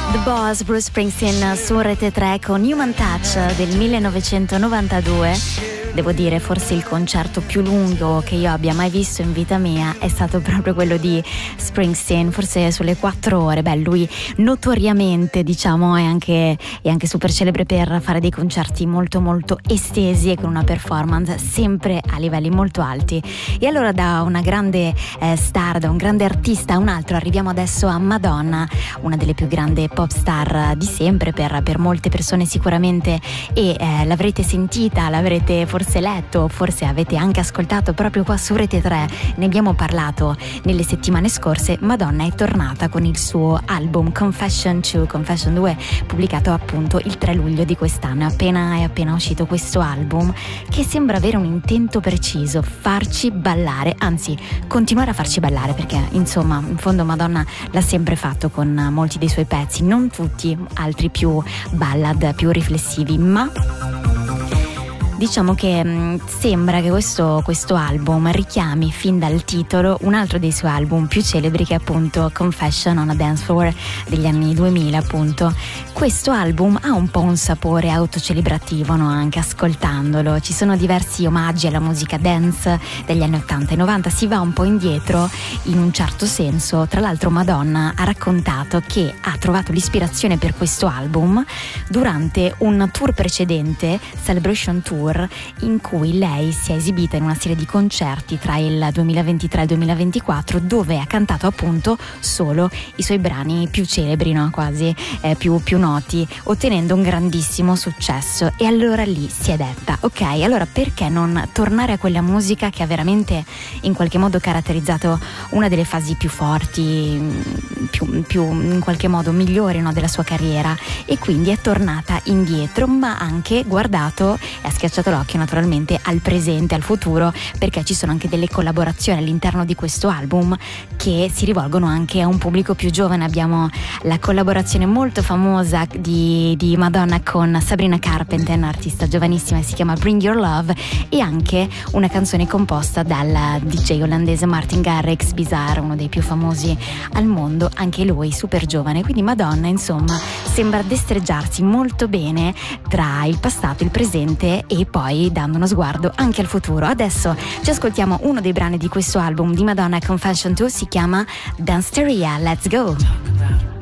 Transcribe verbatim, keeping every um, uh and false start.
The Boss, Bruce Springsteen su Rete tre con Human Touch del millenovecentonovantadue. Devo dire, forse il concerto più lungo che io abbia mai visto in vita mia è stato proprio quello di Springsteen, forse sulle quattro ore. Beh, lui notoriamente, diciamo, è anche, è anche super celebre per fare dei concerti molto molto estesi e con una performance sempre a livelli molto alti. E allora da una grande eh, star, da un grande artista a un altro, arriviamo adesso a Madonna, una delle più grandi pop star di sempre per, per molte persone sicuramente, e eh, l'avrete sentita, l'avrete forse letto, forse avete anche ascoltato proprio qua su Rete tre, ne abbiamo parlato nelle settimane scorse. Madonna è tornata con il suo album Confession due, Confession due, pubblicato appunto il tre luglio di quest'anno. Appena è appena uscito questo album che sembra avere un intento preciso: farci ballare, anzi continuare a farci ballare, perché insomma in fondo Madonna l'ha sempre fatto con molti dei suoi pezzi, non tutti, altri più ballad, più riflessivi, ma diciamo che mh, sembra che questo, questo album richiami fin dal titolo un altro dei suoi album più celebri, che è appunto Confession on a Dance Floor degli anni duemila. Appunto questo album ha un po' un sapore autocelebrativo, no? Anche ascoltandolo ci sono diversi omaggi alla musica dance degli anni ottanta e novanta, si va un po' indietro in un certo senso. Tra l'altro Madonna ha raccontato che ha trovato l'ispirazione per questo album durante un tour precedente, Celebration Tour, in cui lei si è esibita in una serie di concerti tra il duemilaventitré e il duemilaventiquattro, dove ha cantato appunto solo i suoi brani più celebri, no? Quasi eh, più, più noti, ottenendo un grandissimo successo. E allora lì si è detta: ok, allora perché non tornare a quella musica che ha veramente in qualche modo caratterizzato una delle fasi più forti, più, più in qualche modo migliori, no? Della sua carriera. E quindi è tornata indietro, ma anche guardato e ha schiacciato l'occhio naturalmente al presente, al futuro, perché ci sono anche delle collaborazioni all'interno di questo album che si rivolgono anche a un pubblico più giovane. Abbiamo la collaborazione molto famosa di, di Madonna con Sabrina Carpenter, un'artista giovanissima, si chiama Bring Your Love, e anche una canzone composta dal D J olandese Martin Garrix, Bizarre, uno dei più famosi al mondo, anche lui super giovane. Quindi Madonna insomma sembra destreggiarsi molto bene tra il passato, il presente e poi dando uno sguardo anche al futuro. Adesso ci ascoltiamo uno dei brani di questo album di Madonna, Confession due, si chiama Danceteria. Let's go!